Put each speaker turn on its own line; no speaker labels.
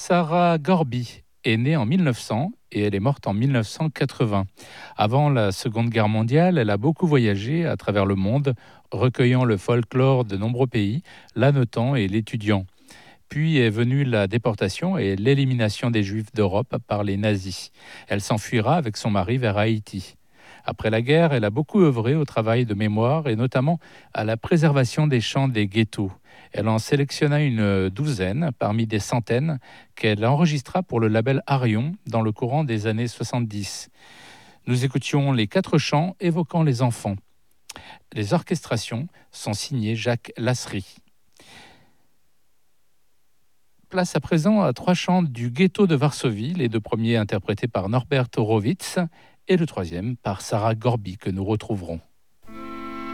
Sarah Gorby est née en 1900 et elle est morte en 1980. Avant la Seconde Guerre mondiale, elle a beaucoup voyagé à travers le monde, recueillant le folklore de nombreux pays, l'annotant et l'étudiant. Puis est venue la déportation et l'élimination des Juifs d'Europe par les nazis. Elle s'enfuira avec son mari vers Haïti. Après la guerre, elle a beaucoup œuvré au travail de mémoire et notamment à la préservation des chants des ghettos. Elle en sélectionna une douzaine parmi des centaines qu'elle enregistra pour le label Arion dans le courant des années 70. Nous écoutions les 4 chants évoquant les enfants. Les orchestrations sont signées Jacques Lasserie. Place à présent à 3 chants du ghetto de Varsovie, les 2 premiers interprétés par Norbert Horowitz et le troisième par Sarah Gorby que nous retrouverons.